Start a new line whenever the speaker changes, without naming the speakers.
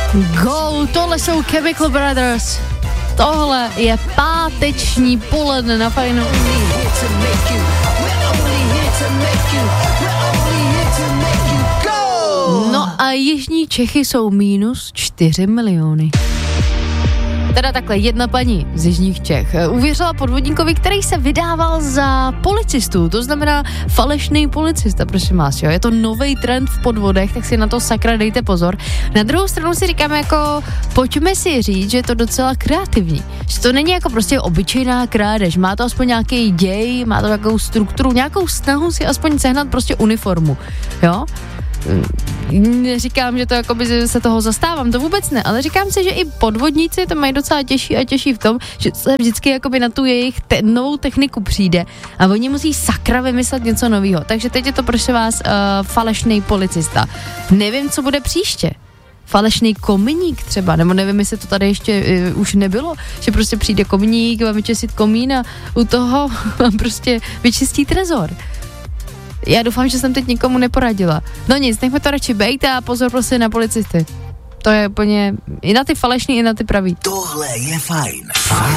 Go, tohle jsou Chemical Brothers. Tohle je páteční poledne na Fajnu. No a jižní Čechy jsou minus 4 miliony. Teda takhle, jedna paní z jižních Čech uvěřila podvodníkovi, který se vydával za policistu, to znamená falešný policista, prosím vás, jo, je to nový trend v podvodech, tak si na to sakra dejte pozor. Na druhou stranu si říkáme jako, pojďme si říct, že je to docela kreativní, že to není jako prostě obyčejná krádež, má to aspoň nějaký děj, má to nějakou strukturu, nějakou snahu si aspoň sehnat prostě uniformu, jo. Neříkám, že to jakoby se toho zastávám, to vůbec ne, ale říkám si, že i podvodníci to mají docela těžší v tom, že se vždycky jakoby na tu jejich novou techniku přijde a oni musí sakra vymyslet něco nového. Takže teď je to prosím vás falešný policista. Nevím, co bude příště. Falešný kominík třeba, nebo nevím, jestli to tady ještě už nebylo, že prostě přijde kominík, vám vyčistit komín a u toho vám prostě vyčistí trezor. Já doufám, že jsem teď nikomu neporadila. No nic, nechme to radši bejt a pozor prostě na policisty. To je úplně i na ty falešný, i na ty pravý.
Tohle je fajn.